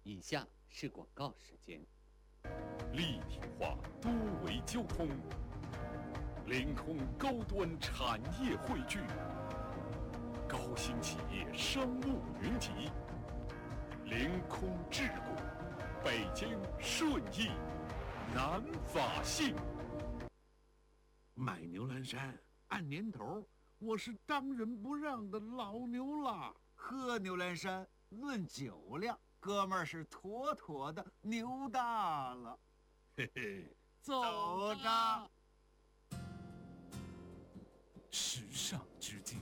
以下是广告时间。 立体化多维交通，凌空高端产业汇聚，高新企业商务云集，凌空智谷，北京顺义，南法信。 买牛栏山按年头，我是当仁不让的老牛了。 喝牛栏山论酒量，哥们儿是妥妥的牛大了。 嘿嘿， 走着。 时尚之境，